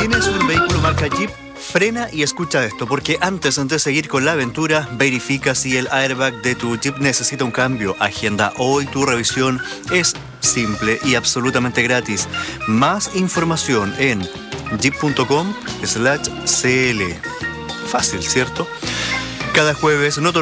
¿Tienes un vehículo marca Jeep? Frena y escucha esto, porque antes de seguir con la aventura, verifica si el airbag de tu Jeep necesita un cambio. Agenda hoy tu revisión. Es simple y absolutamente gratis. Más información en jeep.com/cl. Fácil, ¿cierto? Cada jueves no te